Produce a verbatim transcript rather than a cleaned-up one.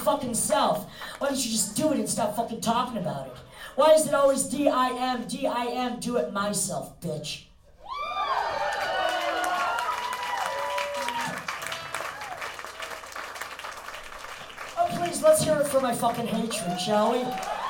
fucking self. Why don't you just do it and stop fucking talking about it? Why is it always D I M, D I M, do it myself, bitch? Oh, please, let's hear it for my fucking hatred, shall we?